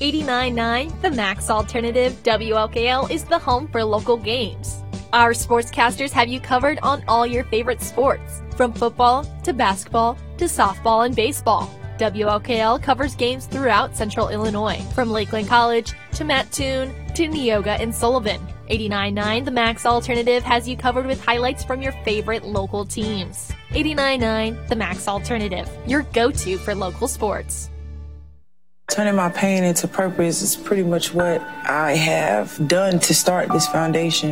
89.9 The Max Alternative WLKL is the home for local games. Our sportscasters have you covered on all your favorite sports, from football to basketball to softball and baseball. WLKL covers games throughout Central Illinois, from Lakeland College to Mattoon to Neoga and Sullivan. 89.9 The Max Alternative has you covered with highlights from your favorite local teams. 89.9 The Max Alternative, your go-to for local sports. Turning my pain into purpose is pretty much what I have done to start this foundation.